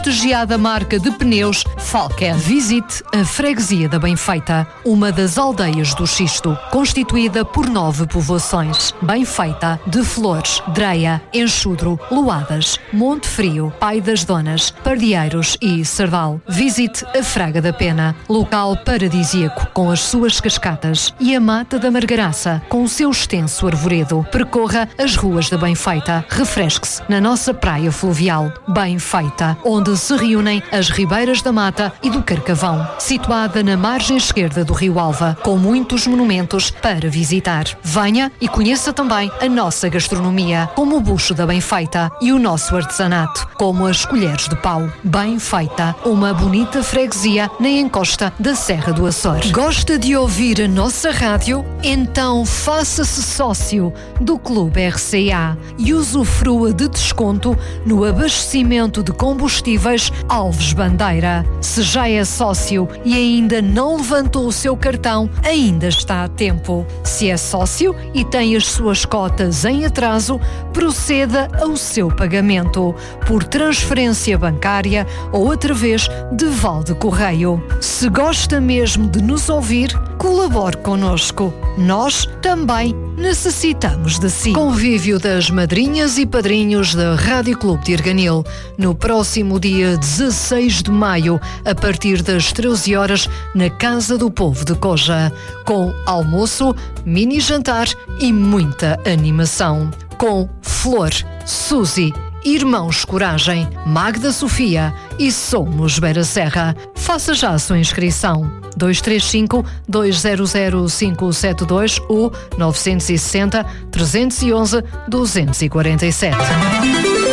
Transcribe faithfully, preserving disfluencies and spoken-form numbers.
prestigiada marca de pneus Falken. Visite a Freguesia da Benfeita, uma das aldeias do Xisto, constituída por nove povoações. Benfeita, de Flores, Dreia, Enxudro, Loadas, Monte Frio, Pai das Donas, Pardieiros e Sardal. Visite a Fraga da Pena, local paradisíaco com as suas cascatas, e a Mata da Margaraça com o seu extenso arvoredo. Percorra as ruas da Benfeita. Refresque-se na nossa praia fluvial, Benfeita, onde se reúnem as Ribeiras da Mata e do Carcavão, situada na margem esquerda do Rio Alva, com muitos monumentos para visitar. Venha e conheça também a nossa gastronomia, como o bucho da Benfeita, e o nosso artesanato, como as colheres de pau. Benfeita, uma bonita freguesia na encosta da Serra do Açor. Gosta de ouvir a nossa rádio? Então faça-se sócio do Clube R C A e usufrua de desconto no abastecimento de combustíveis Alves Bandeira. Se já é sócio e ainda não levantou o seu cartão, ainda está a tempo. Se é sócio e tem as suas cotas em atraso, proceda ao seu pagamento por transferência bancária ou através de Valde Correio. Se gosta mesmo de nos ouvir, colabore connosco. Nós também necessitamos de si. Convívio das madrinhas e padrinhos da Rádio Clube de Arganil, no próximo dia dezasseis de maio, a partir das treze horas, na Casa do Povo de Coja, com almoço, mini jantar e muita animação. Com Flor, Suzy, Irmãos Coragem, Magda Sofia e Somos Beira Serra. Faça já a sua inscrição. dois três cinco, dois zero zero, cinco sete dois ou nove seis zero, três um um, dois quatro sete.